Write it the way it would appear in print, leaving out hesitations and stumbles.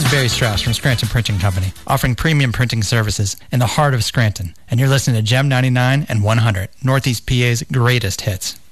Barry Strauss from Scranton Printing Company, offering premium printing services in the heart of Scranton. And you're listening to Gem 99 and 100, Northeast PA's greatest hits.